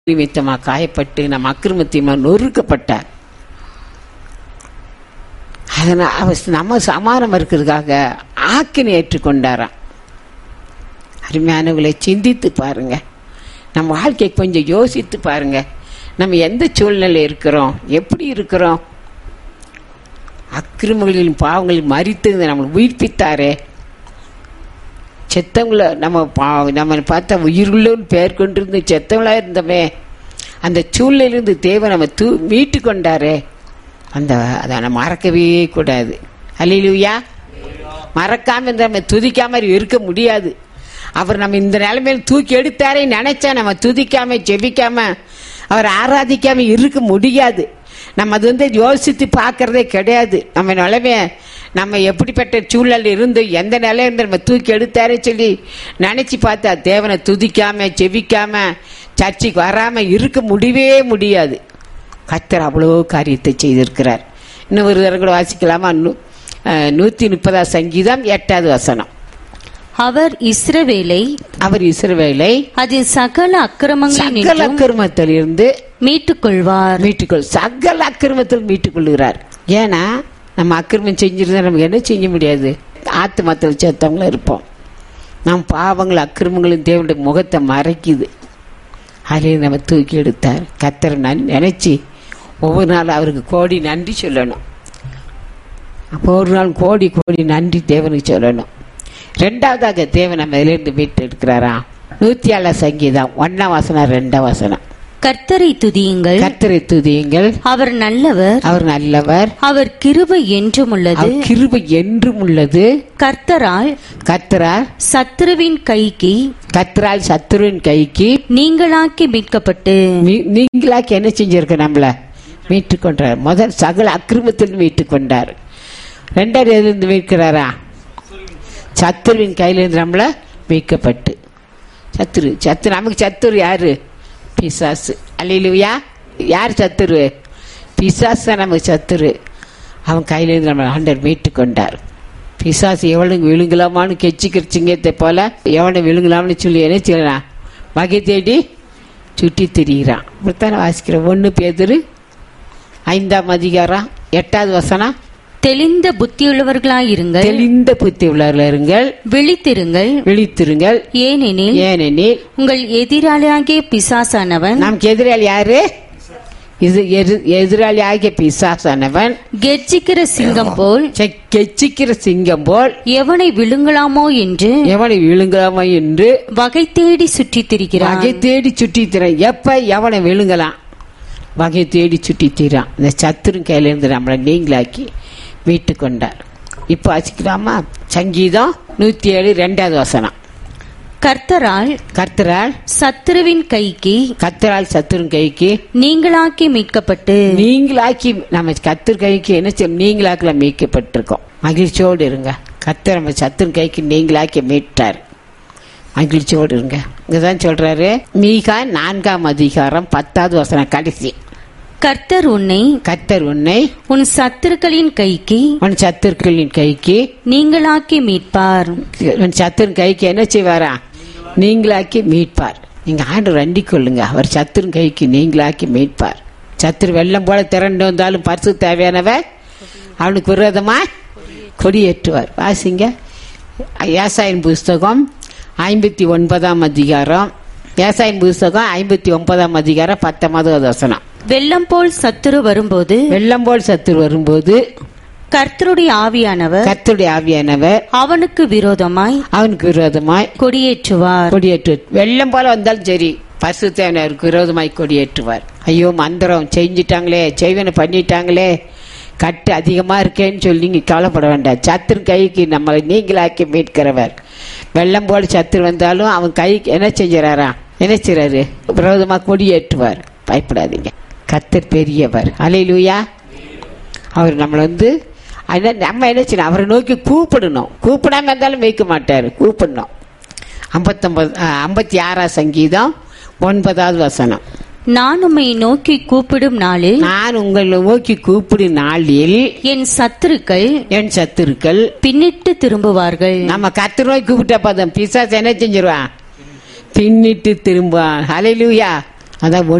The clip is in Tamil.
நிமித்தமா காயப்பட்டு நம் அக்கிரமத்தியமா நொறுக்கப்பட்டார். அதனால் அவர் நம்ம சமாதானம் இருக்கிறதுக்காக ஆக்கினை ஏற்றுக்கொண்டாராம். அருமையானவர்களை சிந்தித்து பாருங்க, நம்ம வாழ்க்கை கொஞ்சம் யோசித்து பாருங்க. நம்ம எந்த சூழ்நிலை இருக்கிறோம், எப்படி இருக்கிறோம்? அக்கிரமங்களின் பாவங்களில் மரித்து நம்மளை உயிர்ப்பித்தாரே. செத்தவங்கள நம்ம பார்த்தா உயிருள்ளோன்னு பெயர் கொண்டிருந்து செத்தவங்களா இருந்தோமே, அந்த சூழ்நிலையிலிருந்து தேவன் நம்ம மீட்டு கொண்டாரே. அதை நம்ம மறக்கவே கூடாது. அல்லேலூயா. மறக்காம நம்ம துதிக்காம இருக்க முடியாது. அவர் நம்ம இந்த நிலைமையில தூக்கி எடுத்தாரே நினைச்சா நம்ம துதிக்காம ஜெபிக்காம அவர் ஆராதிக்காம இருக்க முடியாது. நம்ம அது யோசித்து பார்க்கறதே கிடையாது. நம்ம நிலைமைய நம்ம எப்படிப்பட்ட சூழல் இருந்து எந்த நிலையில இருந்து நம்ம தூக்கி எடுத்தாரே சொல்லி நினைச்சு பார்த்தா தேவனை துதிக்காம ஜெபிக்காம சர்ச்சைக்கு வராம இருக்க முடியவே முடியாது. கர்த்தர் அவ்வளோ காரியத்தை செய்திருக்கிறார். இன்னும் ஒரு தரம் கூட வாசிக்கலாமா? 130 சங்கீதம் 8வது வசனம். அவர் இஸ்ரவேலை அதில் சகல அக்கிரமத்திலிருந்து மீட்டுக் கொள்வார். சகல அக்கிரமத்தில் மீட்டுக் கொள்கிறார். ஏன்னா நம்ம அக்கிரமம் செஞ்சிருந்தா நமக்கு என்ன செய்ய முடியாது? ஆத்துமத்தில் சேர்த்தவங்கள இருப்போம். நம் பாவங்கள் அக்கிரமங்களும் தேவனுடைய முகத்தை மறைக்குது. அதிலே நம்ம தூக்கி எடுத்தார். கர்த்தரை நினைச்சு ஒவ்வொரு நாள் அவருக்கு கோடி நன்றி சொல்லணும். அப்போ ஒரு நாள் கோடி கோடி நன்றி தேவனுக்கு சொல்லணும். ரெண்டாவதாக தேவன் நம்ம இதிலிருந்து மீட்டு எடுக்கிறாரா? 107 சங்கீதம் 1ஆம் வசனம் 2ஆம் வசனம். கர்த்தரை துதியுங்கள், அவர் நல்லவர், அவர் கிருபை என்றும் உள்ளது. கர்த்தரால் சத்துருவின் கைக்கு நீங்களாக்கி மீட்கப்பட்டு. நீங்களாக்கி என்ன செஞ்சிருக்க? நம்மள மீட்டுக் கொண்டார். முதல் சகல அக்கிரமத்தில் மீட்டுக் கொண்டார். ரெண்டாவது எதிலிருந்து மீட்கிறாரா? சத்துருவின் கையிலிருந்து நம்மள மீட்கப்பட்டு. சத்துரு நமக்கு சத்துரு யாரு? பிசாசு. அல்லேலூயா. யார் சத்துரு? பிசாசு தான் நமக்கு சத்துரு. அவன் கையிலிருந்து நம்ம ஆண்டவர் மீட்டு கொண்டார். பிசாசு எவனுக்கு விழுங்கலாமான்னு கெச்சிக்கிற சிங்கத்தை போல எவனை விழுங்கலாம்னு சொல்லி என்ன செய்யலாம்? வகை தேடி சுட்டி திரிகிறான். இப்படித்தானே வாசிக்கிறோம். 1 பேதுரு 5ஆம் அதிகாரம் 8வது வசனம். தெளிந்த புத்தியுள்ளவர்களாயிருங்கள், விழித்திருங்கள். ஏனெனில் உங்கள் எதிராளியாகிய பிசாசானவன். நமக்கு எதிராளி யாரு? எதிராளி ஆகிய பிசாசானவன் கெர்ச்சிக்கிற சிங்கம் போல் எவனை விழுங்கலாமோ என்று வகை தேடி சுற்றி திரிகிறான். எப்ப எவனை விழுங்கலாம் வகை தேடி சுற்றி திரிறான். இந்த சத்துரு கையிலிருந்து நம்மளை நீங்களாக்கி மீட்டு கொண்டார். இப்ப வாசிக்கலாமா? சங்கீதம் 107 2வது வசனம். கர்த்தரால் சத்துருவின் கைக்கு நீங்களாக்கி மீட்கப்பட்டு. நம்ம கர்த்தர் கைக்கு என்ன செய்ய? நீங்களாக்கல மீட்கப்பட்டிருக்கோம். மகிழ்ச்சியோடு இருங்க. கர்த்தர் நம்ம சத்துரு கைக்கு நீங்களாக்கி மீட்டார். மகிழ்ச்சியோடு இருங்க. இங்கதான் சொல்றாரு மீகா 4ஆம் அதிகாரம் 10வது வசனம் கடைசி. கர்த்தர் உன்னை உன் சத்துருக்களின் கைக்கு நீங்களாக்கி மீட்பார். உன் சத்துரு கைக்கு என்ன செய்வாரா? நீங்களாக்கி மீட்பார். நீங்க ஆண்டு ரெண்டிக் கொள்ளுங்க. அவர் சத்துரு கைக்கு நீங்களாக்கி மீட்பார். சத்துரு வெள்ளம் போல திரண்டு வந்தாலும் பரிசு தேவையானவ அவனுக்கு விரோதமா கொடியேற்றுவார். வாசிங்க ஏசாயின் புஸ்தகம் 59ஆம் அதிகாரம். ஏசாயின் புஸ்தகம் 59ஆம் அதிகாரம் 19வது வசனம். வெள்ளம் போல் சத்துரு வரும்போது கர்த்தருடைய ஆவியானவர் அவனுக்கு விரோதமாய் கொடியேற்றுவார். வெள்ளம் போல வந்தாலும் சரி பரிசுத்தவானுக்கு விரோதமாய் கொடியேற்றுவார். ஐயோ மந்திரம் செஞ்சிட்டாங்களே, செய்வனை பண்ணிட்டாங்களே, கட்டு அதிகமா இருக்கேன்னு சொல்லி நீங்க கவலைப்பட வேண்டாம். சத்துரு கைக்கு நம்மளை நீங்களாக்கி மீட்கிறவர். வெள்ளம் போல சத்துரு வந்தாலும் அவன் கைக்கு என்ன செய்யறாரு? விரோதமா கொடியேற்றுவார். பயப்படாதீங்க. கர்த்தர் பெரியவர். அல்லேலூயா. அவர் நம்மளை நம்ம என்ன செய்யணும்? அவரை நோக்கி கூப்பிடணும். கூப்பிடாம இருந்தாலும் வைக்க மாட்டாரு. கூப்பிடணும். 56ஆம் சங்கீதம் 9வது வசனம். நான் உம்மை நோக்கி கூப்பிடும் நாளில், உங்களை நோக்கி கூப்பிடும் நாளில் என் சத்துருக்கள் பின்னிட்டு திரும்புவார்கள். நம்ம கர்த்தர் நோக்கி கூப்பிட்டா பார்த்தோம் பிசாசு என்ன செஞ்சிருவான்? பின்னிட்டு திரும்புவான். ஹல்லேலூயா. அதான்